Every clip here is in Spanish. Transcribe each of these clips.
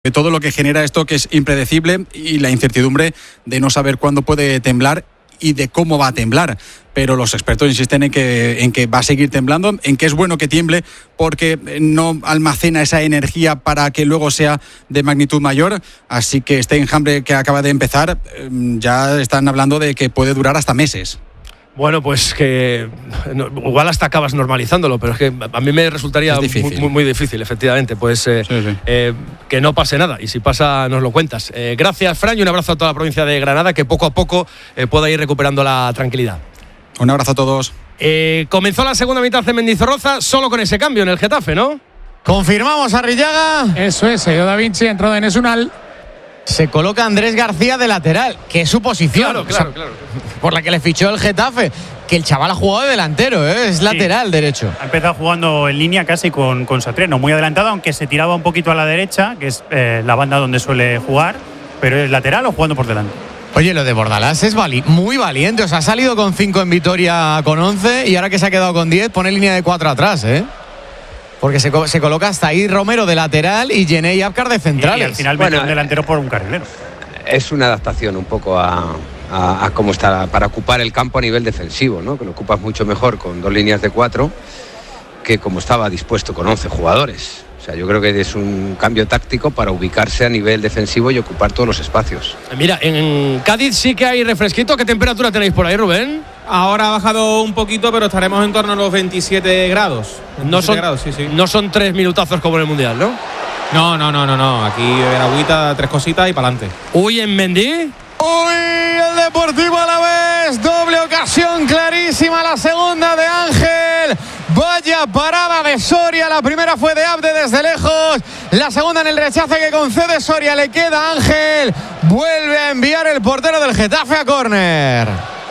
todo lo que genera esto, que es impredecible, y la incertidumbre de no saber cuándo puede temblar y de cómo va a temblar. Pero los expertos insisten en que va a seguir temblando, en que es bueno que tiemble porque no almacena esa energía para que luego sea de magnitud mayor. Así que este enjambre que acaba de empezar, ya están hablando de que puede durar hasta meses. Bueno, pues que igual hasta acabas normalizándolo, pero es que a mí me resultaría muy difícil, efectivamente. Pues que no pase nada, y si pasa nos lo cuentas. Gracias, Fran, y un abrazo a toda la provincia de Granada, que poco a poco pueda ir recuperando la tranquilidad. Un abrazo a todos. Comenzó la segunda mitad de Mendizorroza solo con ese cambio en el Getafe, ¿no? Confirmamos, Arrillaga. Eso es, Da Vinci entró de Enes Unal. Se coloca Andrés García de lateral, que es su posición. Claro. Por la que le fichó el Getafe. Que el chaval ha jugado de delantero, es lateral derecho. Ha empezado jugando en línea casi con Satriano, muy adelantado, aunque se tiraba un poquito a la derecha, que es la banda donde suele jugar, pero es lateral o jugando por delante. Oye, lo de Bordalás es muy valiente. O sea, ha salido con 5 en Vitoria con 11 y ahora que se ha quedado con 10 pone línea de 4 atrás, porque se coloca hasta ahí Romero de lateral y Gené y Apcar de centrales. Y al final mete un delantero por un carrilero. Es una adaptación un poco a cómo está para ocupar el campo a nivel defensivo, ¿no? Que lo ocupas mucho mejor con 2 líneas de 4 que como estaba dispuesto con 11 jugadores. O sea, yo creo que es un cambio táctico para ubicarse a nivel defensivo y ocupar todos los espacios. Mira, en Cádiz sí que hay refresquito. ¿Qué temperatura tenéis por ahí, Rubén? Ahora ha bajado un poquito, pero estaremos en torno a los 27 grados. 27 grados, sí. No son 3 minutazos como en el Mundial, ¿no? No. Aquí en agüita, 3 cositas y para adelante. Uy, en Mendy. Uy, el Deportivo Alavés, doble ocasión clarísima, la segunda de Ángel. Vaya parada de Soria, la primera fue de Abde desde lejos, la segunda en el rechace que concede Soria, le queda a Ángel, vuelve a enviar el portero del Getafe a córner.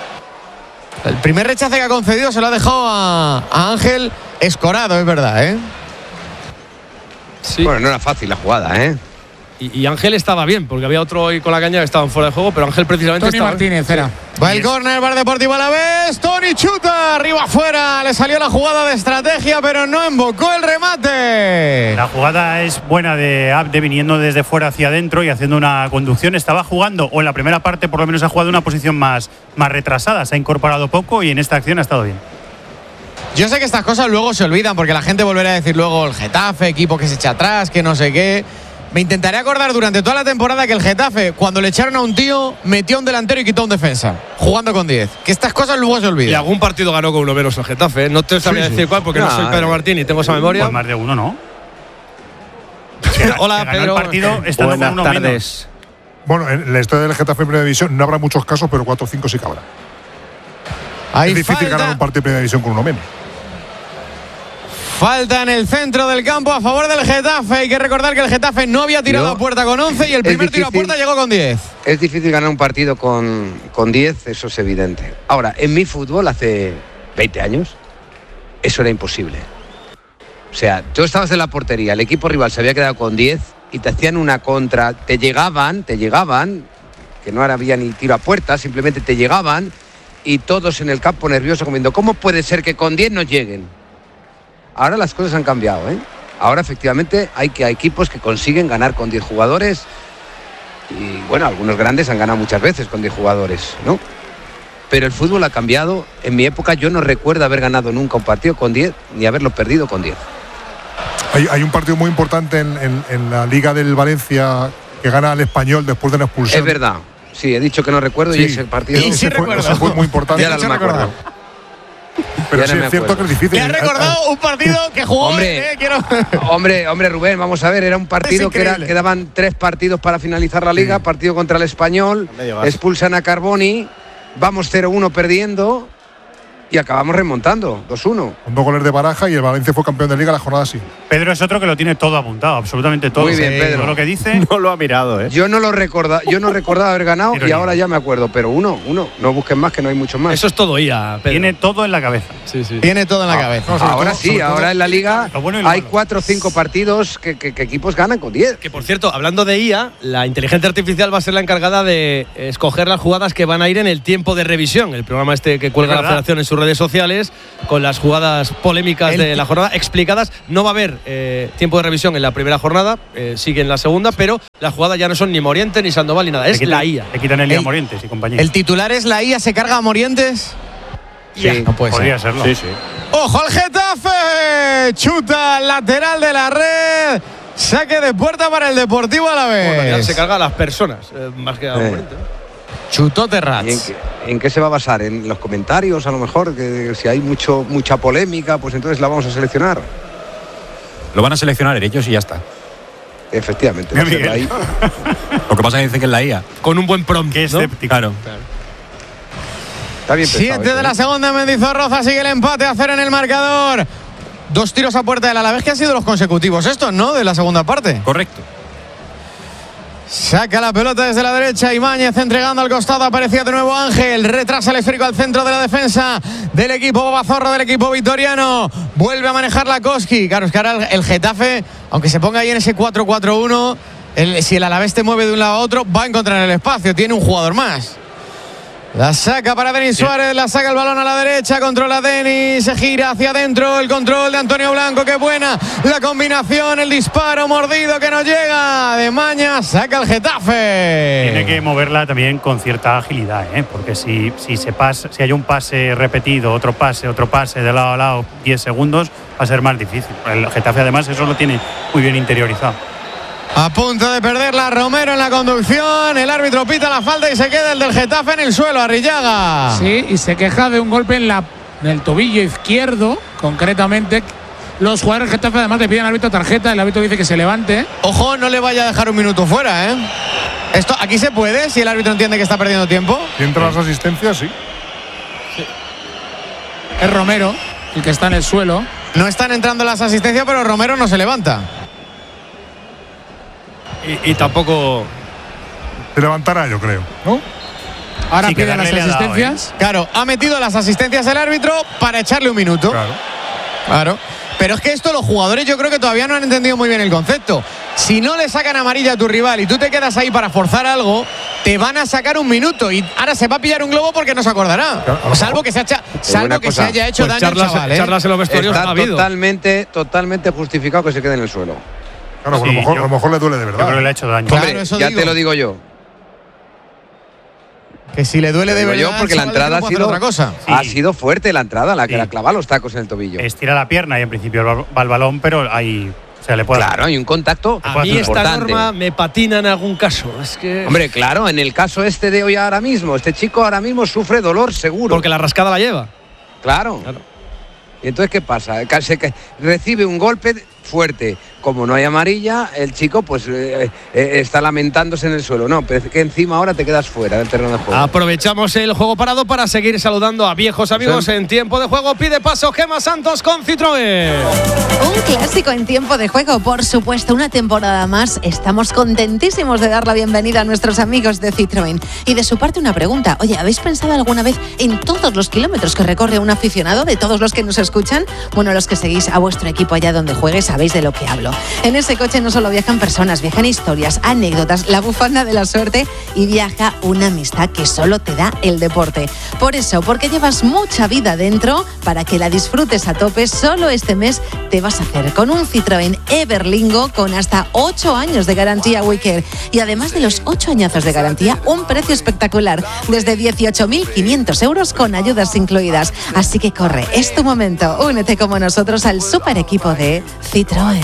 El primer rechace que ha concedido se lo ha dejado a Ángel escorado, es verdad, Sí. Bueno, no era fácil la jugada, Y Ángel estaba bien, porque había otro hoy con la caña que estaban fuera de juego, pero Ángel precisamente Tony estaba Martínez bien. era. Va el córner para el Deportivo Alavés. Tony chuta, arriba afuera. Le salió la jugada de estrategia, pero no embocó el remate. La jugada es buena de Abde viniendo desde fuera hacia adentro y haciendo una conducción. Estaba jugando, o en la primera parte por lo menos ha jugado una posición más retrasada. Se ha incorporado poco y en esta acción ha estado bien. Yo sé que estas cosas luego se olvidan, porque la gente volverá a decir luego el Getafe, equipo que se echa atrás, que no sé qué. Me intentaré acordar durante toda la temporada que el Getafe, cuando le echaron a un tío, metió a un delantero y quitó a un defensa, jugando con 10. Que estas cosas luego se olvidan. Y algún partido ganó con uno menos el Getafe, No te sabría decir cuál, porque no soy Pedro Martín y tengo esa memoria. Pues más de uno, ¿no? Hola, Pedro. El partido estando con uno tardes. menos. Bueno, en la historia del Getafe en Primera División no habrá muchos casos, pero 4 o 5 sí que habrá. Es difícil ganar un partido de Primera División con uno menos. Falta en el centro del campo a favor del Getafe. Hay que recordar que el Getafe no había tirado a puerta con 11 y el primer tiro a puerta llegó con 10. Es difícil ganar un partido con 10, eso es evidente. Ahora, en mi fútbol hace 20 años, eso era imposible. O sea, tú estabas en la portería, el equipo rival se había quedado con 10 y te hacían una contra, te llegaban, que no había ni tiro a puerta, simplemente te llegaban y todos en el campo nerviosos comiendo, ¿cómo puede ser que con 10 no lleguen? Ahora las cosas han cambiado, Ahora efectivamente hay equipos que consiguen ganar con 10 jugadores y bueno, algunos grandes han ganado muchas veces con 10 jugadores, ¿no? Pero el fútbol ha cambiado. En mi época yo no recuerdo haber ganado nunca un partido con 10 ni haberlo perdido con 10. Hay un partido muy importante en la Liga del Valencia que gana al Español después de una expulsión. Es verdad, sí, he dicho que no recuerdo y ese partido fue muy importante. Ya no me acuerdo. Pero sí es cierto que es difícil. Me ha recordado un partido que jugó. Hombre, Rubén, vamos a ver, era un partido que quedaban 3 partidos para finalizar la liga, partido contra el Español, expulsan a Carboni, vamos 0-1 perdiendo y acabamos remontando, 2-1. Con 2 goles de Baraja y el Valencia fue campeón de liga la jornada así. Pedro es otro que lo tiene todo apuntado, absolutamente todo. Muy bien, Pedro. Todo lo que dice. No lo ha mirado, Yo no recordaba haber ganado y ahora ya me acuerdo, pero uno, no busquen más que no hay muchos más. Eso es todo IA, Pedro. Tiene todo en la cabeza. Sí. Tiene todo en la cabeza. Ahora sí, ahora en la liga hay 4 o 5 partidos que equipos ganan con 10. Que por cierto, hablando de IA, la inteligencia artificial va a ser la encargada de escoger las jugadas que van a ir en el tiempo de revisión, el programa este que cuelga la Federación en sus redes sociales con las jugadas polémicas de la jornada explicadas. No va a haber tiempo de revisión en la primera jornada, sigue en la segunda, pero las jugadas ya no son ni Morientes ni Sandoval ni nada, es la IA. Le quitan el IA a Morientes y compañía. ¿El titular es la IA se carga a Morientes? Sí, no puede podría ser. serlo. Sí, sí. ¡Ojo al Getafe! Chuta al lateral de la red. Saque de puerta para el Deportivo Alavés. Bueno, se carga a las personas, más que a Morientes. Chutó Terrats. ¿En qué se va a basar? ¿En los comentarios, a lo mejor? Que si hay mucha polémica, pues entonces la vamos a seleccionar. Lo van a seleccionar ellos y ya está. Efectivamente. Va a ser ahí. Lo que pasa es que dice que es la IA. Con un buen prompt, Qué escéptico. Claro. Está bien pensado, 7 de la segunda, Mendizorroza sigue el empate a 0 en el marcador. 2 tiros a puerta del Alavés, que han sido los consecutivos estos, ¿no? De la segunda parte. Correcto. Saca la pelota desde la derecha, Ibáñez entregando al costado, aparecía de nuevo Ángel, retrasa el esférico al centro de la defensa del equipo Bobazorro, del equipo vitoriano, vuelve a manejar la Koski. Claro, es que ahora el Getafe, aunque se ponga ahí en ese 4-4-1, si el Alavés te mueve de un lado a otro, va a encontrar el espacio, tiene un jugador más. La saca para Denis Suárez, la saca el balón a la derecha, controla Denis, se gira hacia adentro, el control de Antonio Blanco, qué buena la combinación, el disparo mordido que no llega, de maña, saca el Getafe. Tiene que moverla también con cierta agilidad, porque si hay un pase repetido, otro pase de lado a lado, 10 segundos, va a ser más difícil. El Getafe además eso lo tiene muy bien interiorizado. A punto de perderla Romero en la conducción. El árbitro pita la falta y se queda el del Getafe en el suelo, Arrillaga. Sí, y se queja de un golpe en el tobillo izquierdo, concretamente. Los jugadores del Getafe además le piden al árbitro tarjeta. El árbitro dice que se levante. Ojo, no le vaya a dejar un minuto fuera, Esto aquí se puede, si el árbitro entiende que está perdiendo tiempo. ¿Y entra las asistencias? Sí. Es Romero el que está en el suelo. No están entrando las asistencias, pero Romero no se levanta. Y tampoco se levantará, yo creo, ¿no? Ahora sí, piden las asistencias. Claro, ha metido las asistencias el árbitro para echarle un minuto. Claro. Pero es que esto los jugadores yo creo que todavía no han entendido muy bien el concepto. Si no le sacan amarilla a tu rival y tú te quedas ahí para forzar algo, te van a sacar un minuto y ahora se va a pillar un globo porque no se acordará. Claro, salvo que se haya hecho daño al chaval. Charlas en los vestuarios está totalmente justificado que se quede en el suelo. Claro, sí, a lo mejor le duele de verdad. Yo creo que le ha hecho daño. Hombre, claro, ya te lo digo yo. Que si le duele de verdad. Yo porque la entrada ha sido fuerte, la entrada, la que la clava los tacos en el tobillo. Estira la pierna y en principio va el balón, pero ahí le puede. Claro, hay un contacto. A mí esta norma me patina en algún caso. Es que. Hombre, claro, en el caso de hoy ahora mismo, este chico ahora mismo sufre dolor seguro. Porque la rascada la lleva. Claro. ¿Y entonces qué pasa? Recibe un golpe fuerte. Como no hay amarilla, el chico pues está lamentándose en el suelo. No, pero es que encima ahora te quedas fuera del terreno de juego. Aprovechamos el juego parado para seguir saludando a viejos amigos en tiempo de juego. Pide paso Gemma Santos con Citroën. Un clásico en tiempo de juego, por supuesto, una temporada más. Estamos contentísimos de dar la bienvenida a nuestros amigos de Citroën. Y de su parte una pregunta. Oye, ¿habéis pensado alguna vez en todos los kilómetros que recorre un aficionado, de todos los que nos escuchan? Bueno, los que seguís a vuestro equipo allá donde juegue sabéis de lo que hablo. En ese coche no solo viajan personas, viajan historias, anécdotas, la bufanda de la suerte y viaja una amistad que solo te da el deporte. Por eso, porque llevas mucha vida dentro, para que la disfrutes a tope, solo este mes te vas a hacer con un Citroën Everlingo con hasta 8 años de garantía Wicker. Y además de los 8 añazos de garantía, un precio espectacular, desde 18.500 euros con ayudas incluidas. Así que corre, es tu momento. Únete como nosotros al super equipo de Citroën.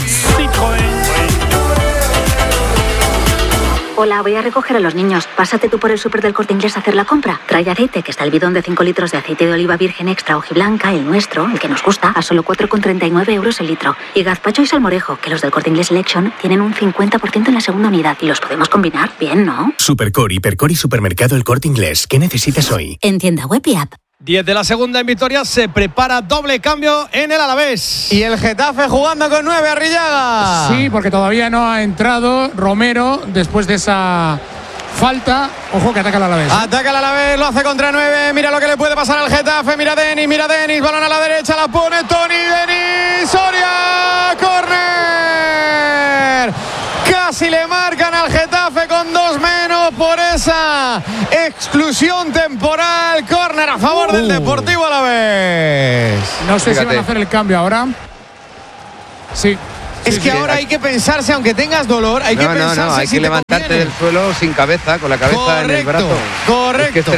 Hola, voy a recoger a los niños. Pásate tú por el súper del Corte Inglés a hacer la compra. Trae aceite, que está el bidón de 5 litros de aceite de oliva virgen extra hojiblanca, el nuestro, el que nos gusta, a solo 4,39 euros el litro. Y gazpacho y salmorejo, que los del Corte Inglés Selection tienen un 50% en la segunda unidad. Y los podemos combinar bien, ¿no? Supercore, Hipercore y Supermercado El Corte Inglés. ¿Qué necesitas hoy? En tienda web y app. 10 de la segunda en Vitoria, se prepara doble cambio en el Alavés. Y el Getafe jugando con 9, Arrillaga. Sí, porque todavía no ha entrado Romero después de esa falta. Ojo que ataca el Alavés. Ataca el Alavés, lo hace contra 9. Mira lo que le puede pasar al Getafe. Mira Denis, balón a la derecha, la pone Toni, Denis, Soria, córner. Casi le marcan al Getafe con 2 menos, por esa exclusión temporal. Córner a favor del Deportivo Alavés. No sé si van a hacer el cambio ahora. Sí. Es que ahora hay que pensarse, aunque tengas dolor, hay que pensarse. No, hay que levantarte del suelo sin cabeza, con la cabeza en el brazo. Correcto. Es que es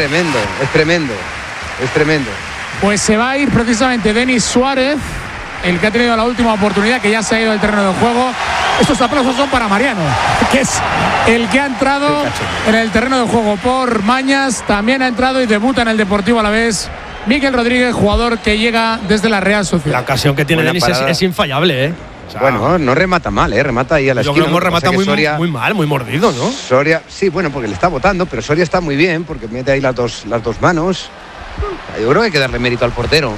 tremendo. Pues se va a ir precisamente Denis Suárez, el que ha tenido la última oportunidad, que ya se ha ido del terreno de juego. Estos aplausos son para Mariano, que es el que ha entrado en el terreno de juego por Mañas. También ha entrado y debuta en el Deportivo Alavés Mikel Rodríguez, jugador que llega desde la Real Sociedad. La ocasión que tiene Denis es infallable, ¿eh? O sea, bueno, no remata mal, remata ahí a la esquina. Yo remata muy mal, muy mordido, ¿no? Soria, sí, bueno, porque le está botando, pero Soria está muy bien, porque mete ahí las dos manos. Yo creo que hay que darle mérito al portero.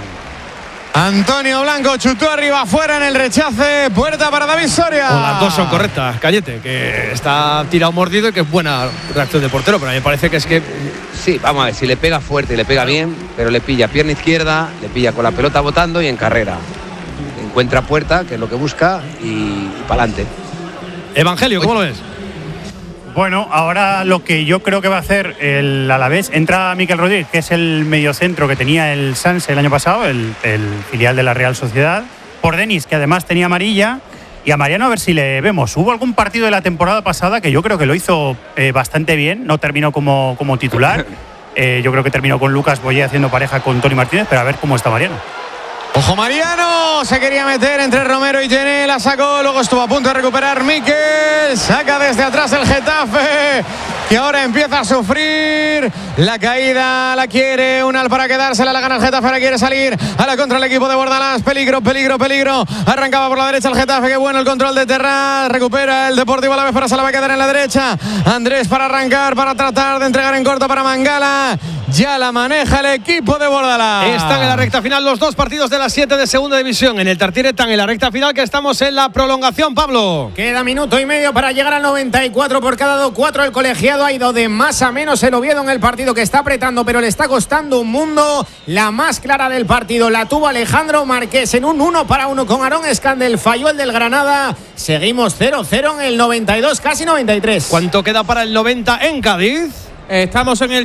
Antonio Blanco chutó arriba, afuera en el rechace. Puerta para David Soria. Las dos son correctas, Cañete, que está tirado mordido y que es buena reacción de portero, pero a mí me parece que es que... Sí, vamos a ver, si le pega fuerte y le pega bien, pero le pilla pierna izquierda, le pilla con la pelota botando y en carrera. Encuentra puerta, que es lo que busca, y para adelante. Evangelio, ¿cómo lo ves? Bueno, ahora lo que yo creo que va a hacer el Alavés, entra Mikel Rodríguez, que es el mediocentro que tenía el Sanse el año pasado, el filial de la Real Sociedad, por Denis, que además tenía amarilla, y a Mariano a ver si le vemos. Hubo algún partido de la temporada pasada que yo creo que lo hizo bastante bien, no terminó como titular, yo creo que terminó con Lucas Boyé haciendo pareja con Toni Martínez, pero a ver cómo está Mariano. Ojo Mariano, se quería meter entre Romero y Gené, la sacó, luego estuvo a punto de recuperar Mikel, saca desde atrás el Getafe, que ahora empieza a sufrir, la caída la quiere Unal para quedársela, la gana el Getafe, ahora quiere salir a la contra el equipo de Bordalás, peligro, arrancaba por la derecha el Getafe, qué bueno el control de Terrat, recupera el Deportivo Alavés, pero se la va a quedar en la derecha, Andrés para arrancar, para tratar de entregar en corto para Mangala, ya la maneja el equipo de Bordalás. Están en la recta final los dos partidos de las 7 de segunda división. En el Tartiere están en la recta final, que estamos en la prolongación, Pablo. Queda minuto y medio para llegar al 94 por cada 4. El colegiado ha ido de más a menos el Oviedo en el partido, que está apretando, pero le está costando un mundo. La más clara del partido la tuvo Alejandro Marqués en un 1-1 con Aarón Escandel. Falló el del Granada. Seguimos 0-0 en el 92, casi 93. ¿Cuánto queda para el 90 en Cádiz? Estamos en el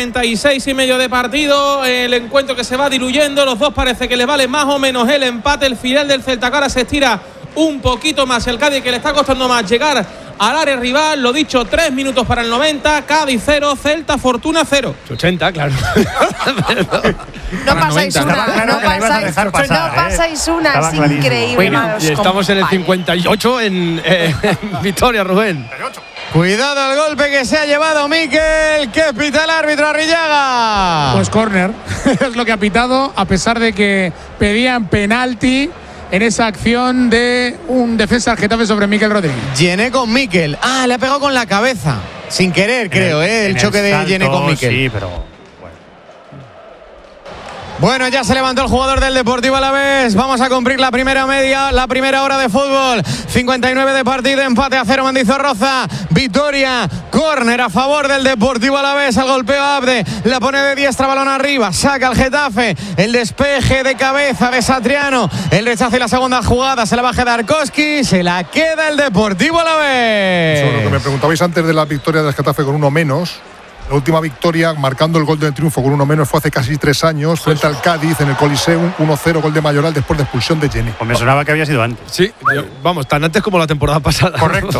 86,5 de partido. El encuentro que se va diluyendo. Los dos parece que les vale más o menos el empate. El final del Celta, que ahora se estira un poquito más. El Cádiz, que le está costando más llegar al área rival. Lo dicho, 3 minutos para el 90. Cádiz 0, Celta Fortuna 0. 80, claro. No pasáis una. No pasáis una. Es increíble. Bueno, y estamos en el 58 en Vitoria, Rubén. Cuidado al golpe que se ha llevado Mikel. ¿Qué pita el árbitro Arrillaga? Pues córner. Es lo que ha pitado, a pesar de que pedían penalti en esa acción de un defensa del Getafe sobre Mikel Rodríguez. Gené con Mikel. Le ha pegado con la cabeza. Sin querer, creo, el choque de Gené con Mikel. Sí, pero... Bueno, ya se levantó el jugador del Deportivo Alavés. Vamos a cumplir la primera hora de fútbol. 59 de partido, empate a 0 Mendizorroza. Vitoria, córner a favor del Deportivo Alavés. Al golpeo Abde, la pone de diestra, balón arriba, saca el Getafe. El despeje de cabeza de Satriano. El rechazo y la segunda jugada se la baja Darkovski. Se la queda el Deportivo Alavés. Sobre lo que me preguntabais antes de la victoria del Getafe con uno menos. La última victoria, marcando el gol del triunfo con uno menos, fue hace casi 3 años, frente al Cádiz en el Coliseum, 1-0, gol de Mayoral después de expulsión de Gené. Pues me sonaba que había sido antes. Sí, vamos, tan antes como la temporada pasada. Correcto.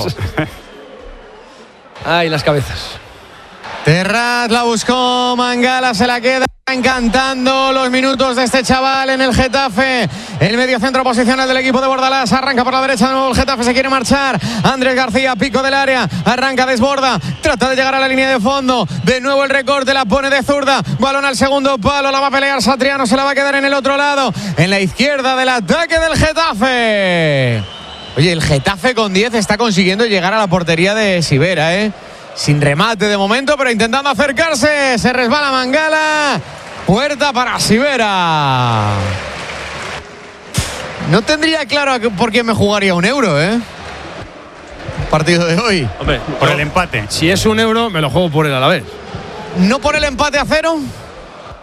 Ay, las cabezas. Terrat la buscó, Mangala se la queda. Encantando los minutos de este chaval en el Getafe. El mediocentro posicional del equipo de Bordalás. Arranca por la derecha de nuevo el Getafe. Se quiere marchar. Andrés García, pico del área. Arranca, desborda. Trata de llegar a la línea de fondo. De nuevo el recorte. La pone de zurda. Balón al segundo palo. La va a pelear Satriano. Se la va a quedar en el otro lado. En la izquierda del ataque del Getafe. Oye, el Getafe con 10 está consiguiendo llegar a la portería de Sivera, sin remate de momento, pero intentando acercarse. Se resbala Mangala. Puerta para Sivera. No tendría claro por qué me jugaría €1, partido de hoy. Hombre, por el empate. Si es €1, me lo juego por el Alavés. ¿No por el empate a 0?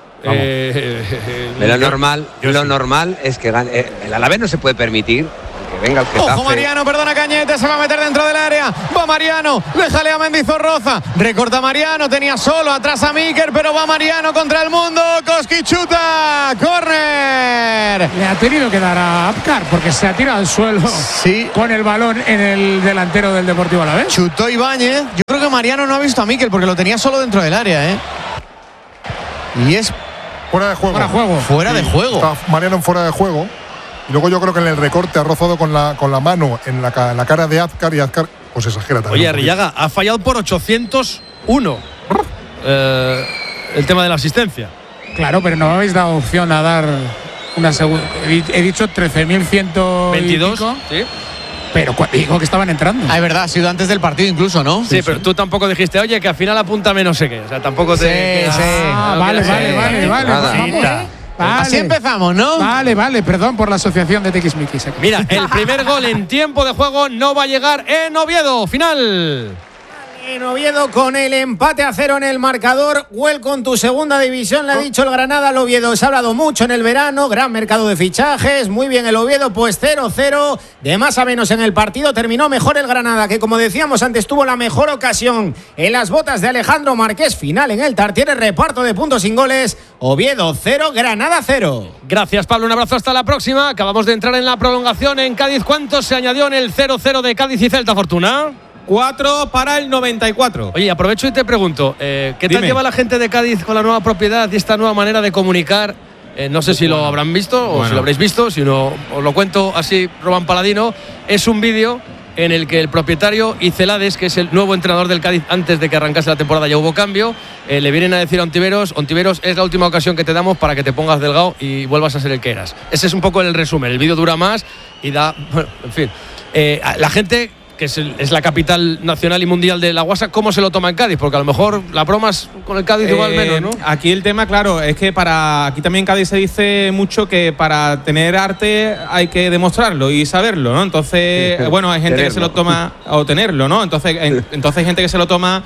Lo normal es que gane. El Alavés no se puede permitir Que venga el Getafe. Ojo Mariano, perdona Cañete, se va a meter dentro del área. Va Mariano, le jalea a Mendizorroza. Recorta Mariano, tenía solo atrás a Miker, pero va Mariano contra el mundo. Koski chuta, córner. Le ha tenido que dar a Apcar porque se ha tirado al suelo con el balón en el delantero del Deportivo Alavés. Chutó Ibáñez. Yo creo que Mariano no ha visto a Mikel porque lo tenía solo dentro del área, Y es fuera de juego. Fuera de juego. Está Mariano en fuera de juego. Y luego yo creo que en el recorte ha rozado con la mano en la cara de Apcar y Apcar pues exagera también. Oye, Arrillaga, ha fallado por 801 el tema de la asistencia. Claro, pero no me habéis dado opción a dar una segunda. He dicho 13.122. Sí. Pero dijo que estaban entrando. Es verdad, ha sido antes del partido incluso, ¿no? Sí, pero tú tampoco dijiste, oye, que al final apúntame no sé qué. O sea, tampoco te. Vale. Así empezamos, ¿no? Vale, perdón por la asociación de Tiquismiquis. Mira, el primer gol en tiempo de juego no va a llegar en Oviedo. Final. En Oviedo con el empate a 0 en el marcador. Welcome tu segunda división, le ha dicho el Granada al Oviedo. Se ha hablado mucho en el verano, gran mercado de fichajes. Muy bien el Oviedo, pues 0-0. De más a menos en el partido. Terminó mejor el Granada, que como decíamos antes tuvo la mejor ocasión en las botas de Alejandro Marqués. Final en el Tartiere, reparto de puntos sin goles. Oviedo 0, Granada 0. Gracias, Pablo. Un abrazo, hasta la próxima. Acabamos de entrar en la prolongación en Cádiz. ¿Cuánto se añadió en el 0-0 de Cádiz y Celta, Fortuna? 4 para el 94. Oye, aprovecho y te pregunto, ¿qué tal lleva la gente de Cádiz con la nueva propiedad y esta nueva manera de comunicar? No sé si lo habrán visto o si lo habréis visto, si no, os lo cuento así, Román Paladino. Es un vídeo en el que el propietario y Celades, que es el nuevo entrenador del Cádiz antes de que arrancase la temporada, ya hubo cambio, le vienen a decir a Ontiveros, es la última ocasión que te damos para que te pongas delgado y vuelvas a ser el que eras. Ese es un poco el resumen. El vídeo dura más y da, bueno, en fin. La gente, que es la capital nacional y mundial de la guasa, ¿cómo se lo toma en Cádiz? Porque a lo mejor la broma es con el Cádiz igual menos, ¿no? Aquí el tema, claro, es que aquí también en Cádiz se dice mucho que para tener arte hay que demostrarlo y saberlo, ¿no? Entonces, bueno, hay gente que se lo toma, o tenerlo, ¿no? Entonces hay gente que se lo toma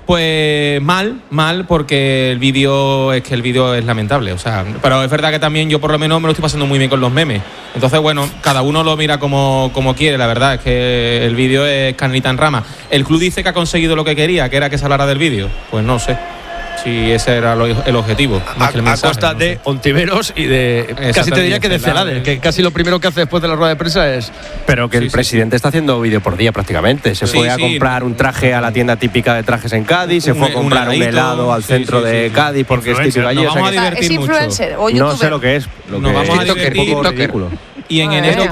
pues mal, porque el vídeo es lamentable, o sea, pero es verdad que también yo por lo menos me lo estoy pasando muy bien con los memes. Entonces, bueno, cada uno lo mira como quiere, la verdad es que el vídeo es canelita en rama. El club dice que ha conseguido lo que quería, que era que se hablara del vídeo. Pues no sé si ese era el objetivo. A costa de Ontiveros y de, casi te diría que de Celades, que casi lo primero que hace después de la rueda de prensa es... Pero que el presidente está haciendo vídeo por día prácticamente. Se fue a comprar un traje a la tienda típica de trajes en Cádiz, se fue a comprar un helado al centro de Cádiz porque es típico allí. Nos vamos a divertir ¿Es influencer o no sé lo que es. Nos vamos a divertir. Ridículo. Y en enero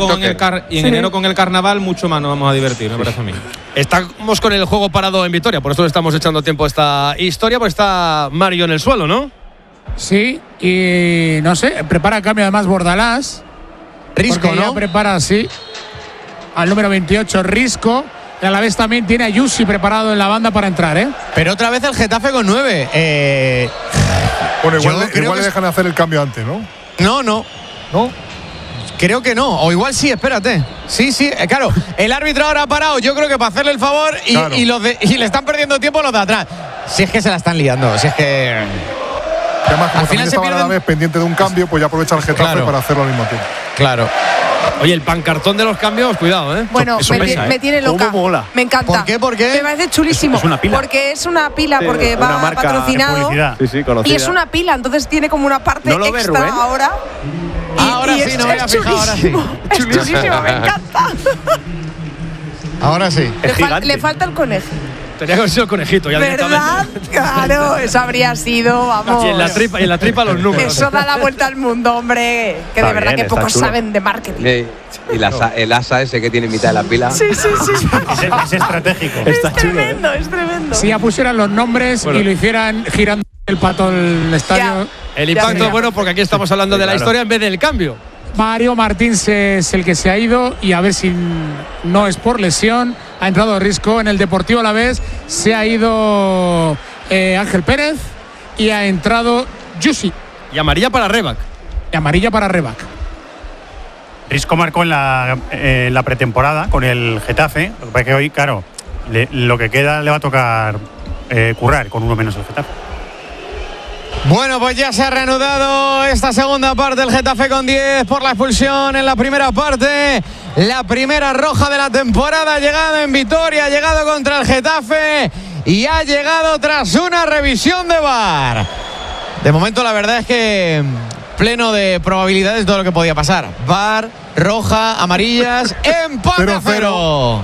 con el carnaval mucho más nos vamos a divertir, me parece a mí. Estamos con el juego parado en Vitoria, por eso le estamos echando tiempo a esta historia, pues está Mario en el suelo, ¿no? Sí, y no sé, prepara el cambio además Bordalás. Risco, ¿no? Ya prepara, sí, al número 28, Risco. Y a la vez también tiene a Yusi preparado en la banda para entrar, ¿eh? Pero otra vez el Getafe con 9. Bueno, igual le dejan hacer el cambio antes, ¿no? No. ¿No? Creo que no, o igual sí, espérate. Sí, claro, el árbitro ahora ha parado, yo creo que para hacerle el favor y, claro. y le están perdiendo tiempo los de atrás. Si es que se la están liando, si es que... Además, como al final estaba a la vez pendiente de un cambio, pues ya aprovecha el Getafe para hacerlo al mismo tiempo. Claro. Oye, el pancartón de los cambios, cuidado, ¿eh? Bueno, eso me tiene loca. ¿Cómo mola? Me encanta. ¿Por qué? Me parece chulísimo. Es una pila. Porque es una pila, Sí, porque una va marca patrocinado. Sí, conocida. Y es una pila, entonces tiene como una parte ¿No lo ve, extra Rubén? ahora. Ahora sí, no me había fijado, ahora sí. Es chulísimo, me encanta. Ahora sí. Le falta el conejo. Tenía que haber sido el conejito ya ¿Verdad? Claro, eso habría sido, vamos. Y en la tripa los números. Eso da la vuelta al mundo, hombre. Que Está de verdad bien, que pocos chulo. saben de marketing. Y el asa ese que tiene en mitad de la pila. Sí. Es estratégico. Es tremendo, es tremendo. Si ya pusieran los nombres y lo hicieran girando el pato el estadio. El impacto es bueno porque aquí estamos hablando de la historia en vez del cambio. Mario Martins es el que se ha ido y a ver si no es por lesión. Ha entrado Risco en el Deportivo Alavés. Se ha ido Ángel Pérez y ha entrado Yusi. Y amarilla para Rebac. Risco marcó en la pretemporada con el Getafe. Lo que pasa es que hoy, claro, lo que queda le va a tocar currar con uno menos el Getafe. Bueno, pues ya se ha reanudado esta segunda parte. El Getafe con 10 por la expulsión en la primera parte. La primera roja de la temporada ha llegado en Vitoria, ha llegado contra el Getafe y ha llegado tras una revisión de VAR. De momento la verdad es que pleno de probabilidades todo lo que podía pasar. VAR, roja, amarillas, empate a 0.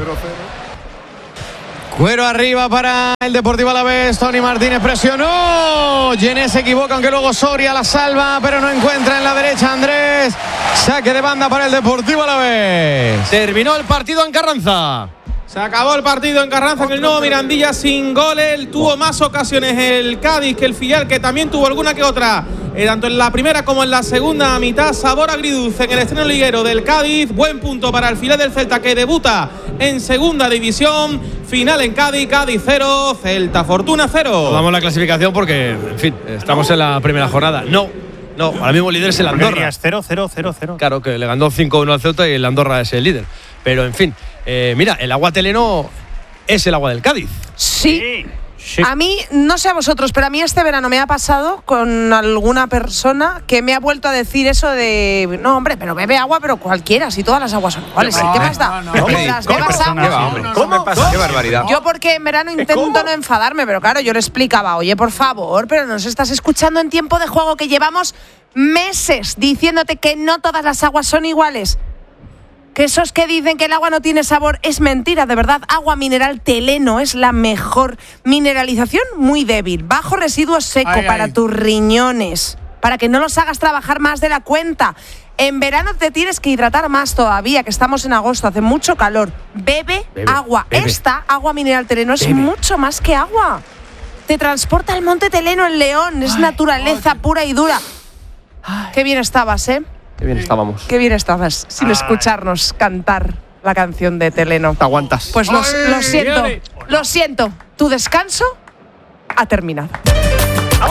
Cuero arriba para el Deportivo Alavés. Tony Martínez presionó. Gené se equivoca, aunque luego Soria la salva, pero no encuentra en la derecha Andrés. Saque de banda para el Deportivo Alavés. Terminó el partido en Carranza. Se acabó el partido en Carranza en el nuevo Mirandilla sin goles. Tuvo más ocasiones el Cádiz que el filial, que también tuvo alguna que otra. Tanto en la primera como en la segunda mitad. Sabor agridulce en el estreno liguero del Cádiz. Buen punto para el filial del Celta, que debuta en segunda división. Final en Cádiz, Cádiz 0, Celta Fortuna 0. Vamos a la clasificación porque, en fin, estamos en la primera jornada. No, ahora mismo líder es el Andorra. 0-0-0-0. Claro, que le ganó 5-1 al Celta y el Andorra es el líder. Pero, en fin, mira, el agua teleno es el agua del Cádiz. Sí. A mí, no sé a vosotros, pero a mí este verano me ha pasado con alguna persona que me ha vuelto a decir eso de no, hombre, pero bebe agua, pero cualquiera, si todas las aguas son iguales. ¿Qué más da? ¿Cómo? Qué barbaridad. Yo porque en verano intento no enfadarme, pero claro, yo le explicaba, oye, por favor, pero nos estás escuchando en tiempo de juego que llevamos meses diciéndote que no todas las aguas son iguales. Que esos que dicen que el agua no tiene sabor es mentira, de verdad. Agua mineral Teleno es la mejor. Mineralización muy débil, bajo residuo seco para tus riñones, para que no los hagas trabajar más de la cuenta. En verano te tienes que hidratar más todavía, que estamos en agosto, hace mucho calor. Bebe agua. Esta agua mineral Teleno es mucho más que agua. Te transporta al Monte Teleno en León, es naturaleza pura y dura. Qué bien estabas, ¿eh? Qué bien estábamos. Qué bien estabas sin escucharnos cantar la canción de Teleno. Te aguantas. Pues lo siento. Tu descanso ha terminado.